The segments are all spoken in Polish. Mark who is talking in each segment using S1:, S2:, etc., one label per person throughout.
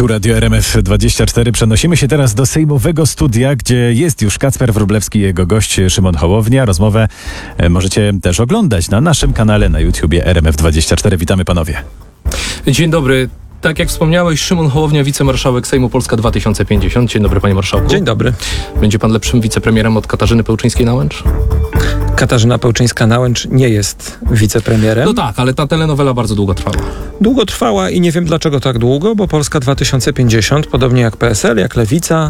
S1: Tu Radio RMF24. Przenosimy się teraz do sejmowego studia, gdzie jest już Kacper Wróblewski i jego gość Szymon Hołownia. Rozmowę możecie też oglądać na naszym kanale na YouTubie RMF24. Witamy panowie.
S2: Dzień dobry. Tak jak wspomniałeś, Szymon Hołownia, wicemarszałek Sejmu Polska 2050. Dzień dobry, panie marszałku.
S3: Dzień dobry.
S2: Będzie pan lepszym wicepremierem od Katarzyny Pełczyńskiej-Nałęcz?
S3: Katarzyna Pełczyńska-Nałęcz nie jest wicepremierem.
S2: No tak, ale ta telenowela bardzo długo trwała.
S3: Długo trwała i nie wiem dlaczego tak długo, bo Polska 2050, podobnie jak PSL, jak Lewica,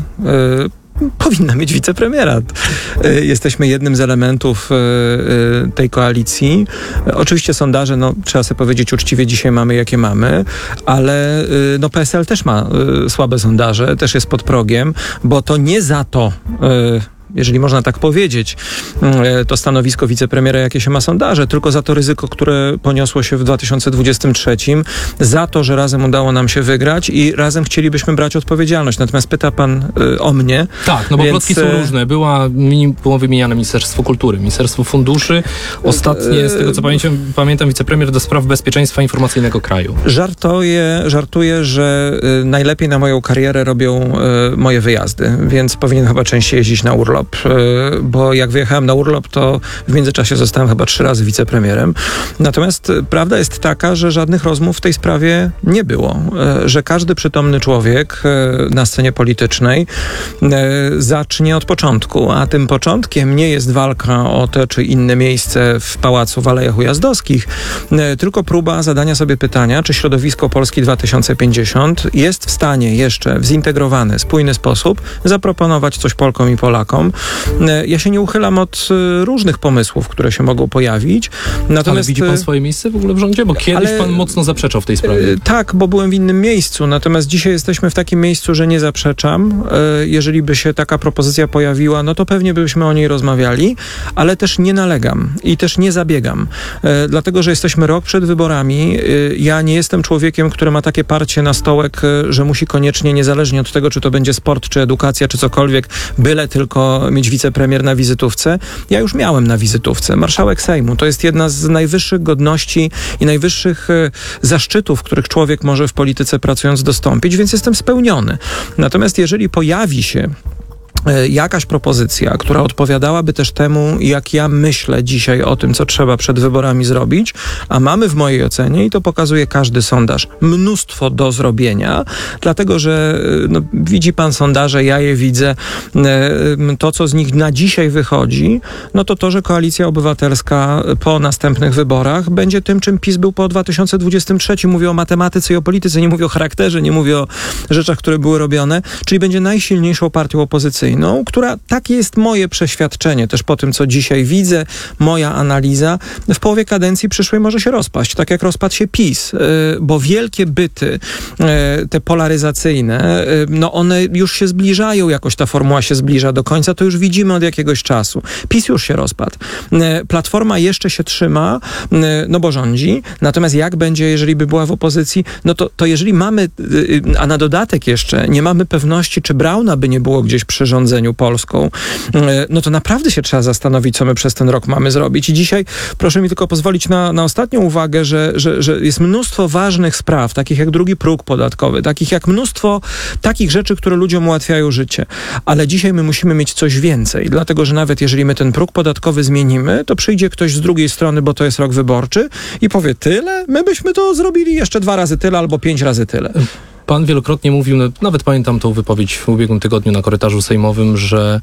S3: powinna mieć wicepremiera. Jesteśmy jednym z elementów tej koalicji. Oczywiście sondaże, trzeba sobie powiedzieć uczciwie, dzisiaj mamy jakie mamy, ale PSL też ma słabe sondaże, też jest pod progiem, bo to nie za to, jeżeli można tak powiedzieć, to stanowisko wicepremiera, jakie się ma sondaże, tylko za to ryzyko, które poniosło się w 2023, za to, że razem udało nam się wygrać i razem chcielibyśmy brać odpowiedzialność. Natomiast pyta pan o mnie.
S2: Tak, bo plotki są różne. Było wymieniane Ministerstwo Kultury, Ministerstwo Funduszy. Ostatnie, z tego co pamiętam, wicepremier do spraw bezpieczeństwa informacyjnego kraju.
S3: Żartuję, że najlepiej na moją karierę robią moje wyjazdy, więc powinien chyba częściej jeździć na urlop. Bo jak wyjechałem na urlop, to w międzyczasie zostałem chyba 3 razy wicepremierem. Natomiast prawda jest taka, że żadnych rozmów w tej sprawie nie było. Że każdy przytomny człowiek na scenie politycznej zacznie od początku. A tym początkiem nie jest walka o te czy inne miejsce w pałacu w Alejach Ujazdowskich, tylko próba zadania sobie pytania, czy środowisko Polski 2050 jest w stanie jeszcze w zintegrowany, spójny sposób zaproponować coś Polkom i Polakom. Ja się nie uchylam od różnych pomysłów, które się mogą pojawić. Natomiast,
S2: ale widzi pan swoje miejsce w ogóle w rządzie? Bo kiedyś pan mocno zaprzeczał w tej sprawie.
S3: Tak, bo byłem w innym miejscu. Natomiast dzisiaj jesteśmy w takim miejscu, że nie zaprzeczam. Jeżeli by się taka propozycja pojawiła, to pewnie byśmy o niej rozmawiali, ale też nie nalegam i też nie zabiegam. Dlatego, że jesteśmy rok przed wyborami. Ja nie jestem człowiekiem, który ma takie parcie na stołek, że musi koniecznie, niezależnie od tego, czy to będzie sport, czy edukacja, czy cokolwiek, byle tylko mieć wicepremier na wizytówce. Ja już miałem na wizytówce. Marszałek Sejmu to jest jedna z najwyższych godności i najwyższych zaszczytów, których człowiek może w polityce pracując dostąpić, więc jestem spełniony. Natomiast jeżeli pojawi się jakaś propozycja, która odpowiadałaby też temu, jak ja myślę dzisiaj o tym, co trzeba przed wyborami zrobić, a mamy w mojej ocenie, i to pokazuje każdy sondaż, mnóstwo do zrobienia, dlatego, że widzi pan sondaże, ja je widzę, to, co z nich na dzisiaj wychodzi, to, że Koalicja Obywatelska po następnych wyborach będzie tym, czym PiS był po 2023. Mówię o matematyce i o polityce, nie mówię o charakterze, nie mówię o rzeczach, które były robione, czyli będzie najsilniejszą partią opozycyjną, która, takie jest moje przeświadczenie, też po tym, co dzisiaj widzę, moja analiza, w połowie kadencji przyszłej może się rozpaść, tak jak rozpadł się PiS, bo wielkie byty, te polaryzacyjne, one już się zbliżają, jakoś ta formuła się zbliża do końca, to już widzimy od jakiegoś czasu. PiS już się rozpadł. Platforma jeszcze się trzyma, bo rządzi, natomiast jak będzie, jeżeli by była w opozycji, to jeżeli mamy, a na dodatek jeszcze nie mamy pewności, czy Brauna by nie było gdzieś przy rządzeniu Polską, to naprawdę się trzeba zastanowić, co my przez ten rok mamy zrobić. I dzisiaj proszę mi tylko pozwolić na ostatnią uwagę, że jest mnóstwo ważnych spraw, takich jak drugi próg podatkowy, takich jak mnóstwo takich rzeczy, które ludziom ułatwiają życie. Ale dzisiaj my musimy mieć coś więcej, dlatego, że nawet jeżeli my ten próg podatkowy zmienimy, to przyjdzie ktoś z drugiej strony, bo to jest rok wyborczy i powie tyle, my byśmy to zrobili jeszcze 2 razy tyle albo 5 razy tyle.
S2: Pan wielokrotnie mówił, nawet pamiętam tą wypowiedź w ubiegłym tygodniu na korytarzu sejmowym, że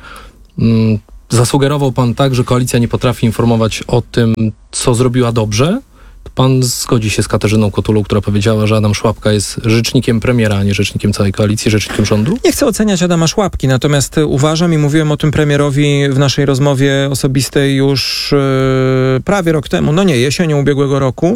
S2: zasugerował pan tak, że koalicja nie potrafi informować o tym, co zrobiła dobrze. Pan zgodzi się z Katarzyną Kotulą, która powiedziała, że Adam Szłapka jest rzecznikiem premiera, a nie rzecznikiem całej koalicji, rzecznikiem rządu?
S3: Nie chcę oceniać Adama Szłapki, natomiast uważam i mówiłem o tym premierowi w naszej rozmowie osobistej już prawie rok temu, jesienią ubiegłego roku,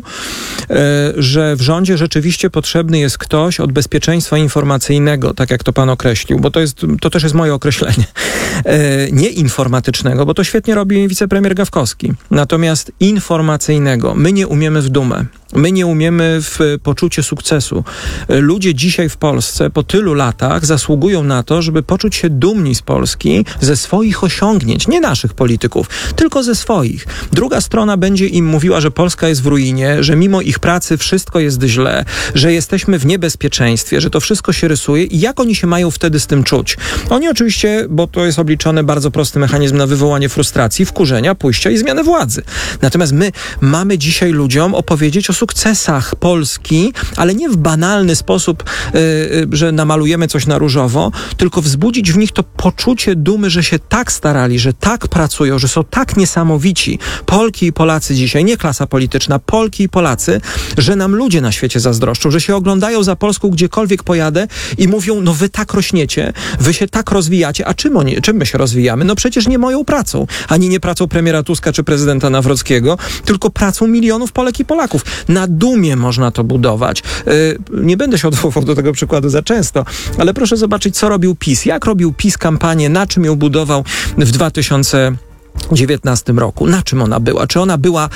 S3: że w rządzie rzeczywiście potrzebny jest ktoś od bezpieczeństwa informacyjnego, tak jak to pan określił, bo to też jest moje określenie, nie informatycznego, bo to świetnie robi wicepremier Gawkowski, natomiast informacyjnego. My nie umiemy w dumę. My nie umiemy w poczucie sukcesu. Ludzie dzisiaj w Polsce po tylu latach zasługują na to, żeby poczuć się dumni z Polski, ze swoich osiągnięć, nie naszych polityków, tylko ze swoich. Druga strona będzie im mówiła, że Polska jest w ruinie, że mimo ich pracy wszystko jest źle, że jesteśmy w niebezpieczeństwie, że to wszystko się rysuje i jak oni się mają wtedy z tym czuć? Oni oczywiście, bo to jest obliczony bardzo prosty mechanizm na wywołanie frustracji, wkurzenia, pójścia i zmiany władzy. Natomiast my mamy dzisiaj ludziom opowiedzieć o sukcesach Polski, ale nie w banalny sposób, że namalujemy coś na różowo, tylko wzbudzić w nich to poczucie dumy, że się tak starali, że tak pracują, że są tak niesamowici. Polki i Polacy dzisiaj, nie klasa polityczna, Polki i Polacy, że nam ludzie na świecie zazdroszczą, że się oglądają za Polską gdziekolwiek pojadę i mówią, no wy tak rośniecie, wy się tak rozwijacie, a czym my się rozwijamy? No przecież nie moją pracą, ani nie pracą premiera Tuska czy prezydenta Nawrockiego, tylko pracą milionów Polek i Polaków. Na dumie można to budować. Nie będę się odwoływał do tego przykładu za często, ale proszę zobaczyć, co robił PiS. Jak robił PiS kampanię, na czym ją budował w 2019 roku. Na czym ona była? Czy ona była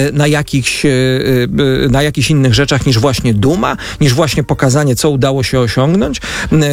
S3: na jakichś innych rzeczach niż właśnie duma? Niż właśnie pokazanie, co udało się osiągnąć?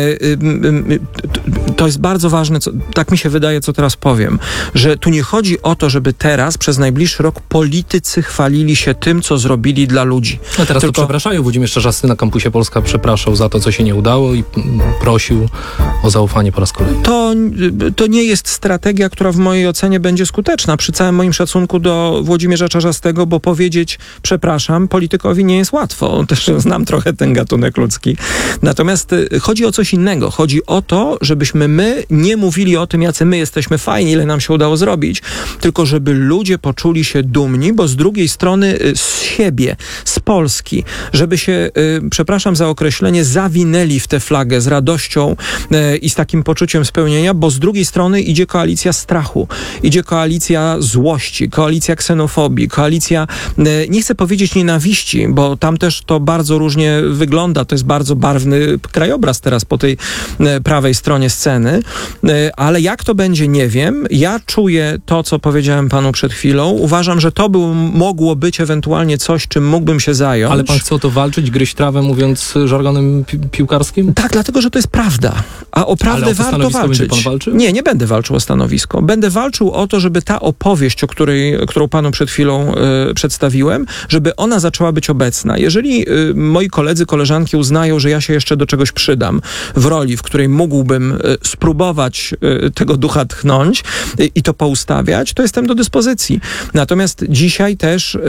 S3: To jest bardzo ważne, tak mi się wydaje, co teraz powiem, że tu nie chodzi o to, żeby teraz, przez najbliższy rok politycy chwalili się tym, co zrobili dla ludzi.
S2: A teraz to przepraszają. Włodzimierz Czarzasty na kampusie Polska przepraszał za to, co się nie udało i prosił o zaufanie po raz kolejny.
S3: To nie jest strategia, która w mojej ocenie będzie skuteczna, przy całym moim szacunku do Włodzimierza Czarzastego, bo powiedzieć przepraszam politykowi nie jest łatwo. Też znam trochę ten gatunek ludzki. Natomiast chodzi o coś innego. Chodzi o to, żebyśmy my nie mówili o tym, jacy my jesteśmy fajni, ile nam się udało zrobić, tylko żeby ludzie poczuli się dumni, bo z drugiej strony z siebie, z Polski, żeby się, przepraszam za określenie, zawinęli w tę flagę z radością i z takim poczuciem spełnienia, bo z drugiej strony idzie koalicja strachu, idzie koalicja złości, koalicja ksenofobii, koalicja, nie chcę powiedzieć nienawiści, bo tam też to bardzo różnie wygląda, to jest bardzo barwny krajobraz teraz po tej prawej stronie sceny, ale jak to będzie, nie wiem. Ja czuję to, co powiedziałem panu przed chwilą. Uważam, że to mogło być ewentualnie coś, czym mógłbym się zająć.
S2: Ale pan chce o to walczyć, gryźć trawę, mówiąc żargonem piłkarskim?
S3: Tak, dlatego, że to jest prawda. A o prawdę warto walczyć.
S2: Będzie pan walczył?
S3: Nie będę walczył o stanowisko. Będę walczył o to, żeby ta opowieść, którą panu przed chwilą przedstawiłem, żeby ona zaczęła być obecna. Jeżeli moi koledzy, koleżanki uznają, że ja się jeszcze do czegoś przydam w roli, w której mógłbym spróbować tego ducha tchnąć i to poustawiać, to jestem do dyspozycji. Natomiast dzisiaj też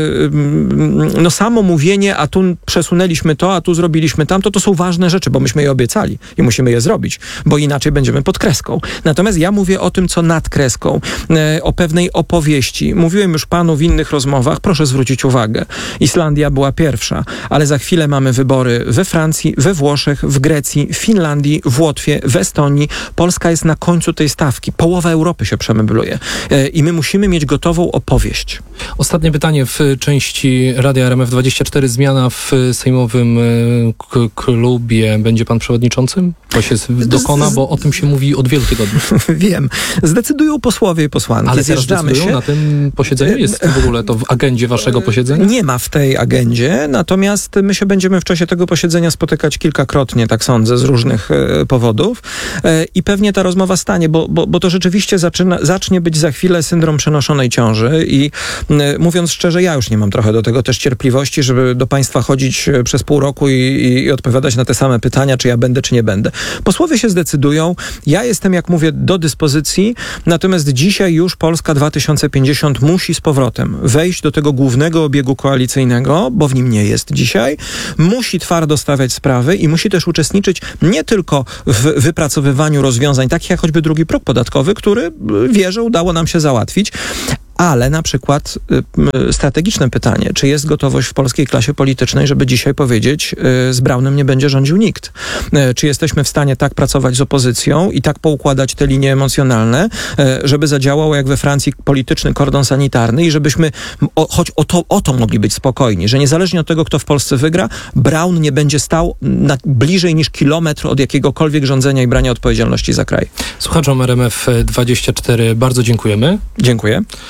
S3: samo mówienie, a tu przesunęliśmy to, a tu zrobiliśmy tamto, to są ważne rzeczy, bo myśmy je obiecali i musimy je zrobić, bo inaczej będziemy pod kreską. Natomiast ja mówię o tym, co nad kreską, o pewnej opowieści. Mówiłem już panu w innych rozmowach, proszę zwrócić uwagę. Islandia była pierwsza, ale za chwilę mamy wybory we Francji, we Włoszech, w Grecji, w Finlandii, w Łotwie, w Estonii. Polska jest na końcu tej stawki. Połowa Europy się przemebluje. I my musimy mieć gotową opowieść.
S2: Ostatnie pytanie w części Radia RMF24. Zmiana w sejmowym klubie. Będzie pan przewodniczącym? To się dokona, bo o tym się mówi od wielu tygodni.
S3: Wiem. Zdecydują posłowie i posłanki.
S2: Ale teraz decydują na tym posiedzeniu? Jest w ogóle to w agendzie waszego posiedzenia?
S3: Nie ma w tej agendzie, natomiast my się będziemy w czasie tego posiedzenia spotykać kilkakrotnie, tak sądzę, z różnych powodów i pewnie ta rozmowa stanie, bo to rzeczywiście zacznie być za chwilę syndrom przenoszonej ciąży i mówiąc szczerze, ja już nie mam trochę do tego też cierpliwości, żeby do państwa chodzić przez pół roku i odpowiadać na te same pytania, czy ja będę, czy nie będę. Posłowie się zdecydują. Ja jestem, jak mówię, do dyspozycji, natomiast dzisiaj już Polska 2050 musi z powrotem wejść do tego głównego obiegu koalicyjnego, bo w nim nie jest dzisiaj. Musi twardo stawiać sprawy i musi też uczestniczyć nie tylko w wypracowywaniu rozwiązań, takich jak choćby drugi próg podatkowy, który, wierzę, udało nam się załatwić, ale na przykład strategiczne pytanie, czy jest gotowość w polskiej klasie politycznej, żeby dzisiaj powiedzieć, z Braunem nie będzie rządził nikt. Czy jesteśmy w stanie tak pracować z opozycją i tak poukładać te linie emocjonalne, żeby zadziałał jak we Francji polityczny kordon sanitarny i żebyśmy choć o to mogli być spokojni, że niezależnie od tego, kto w Polsce wygra, Braun nie będzie stał bliżej niż kilometr od jakiegokolwiek rządzenia i brania odpowiedzialności za kraj.
S2: Słuchaczom RMF24 bardzo dziękujemy.
S3: Dziękuję.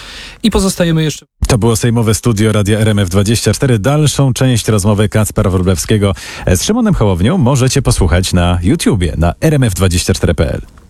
S2: I pozostajemy jeszcze...
S1: To było sejmowe studio Radia RMF24. Dalszą część rozmowy Kacpra Wróblewskiego z Szymonem Hołownią możecie posłuchać na YouTubie, na rmf24.pl.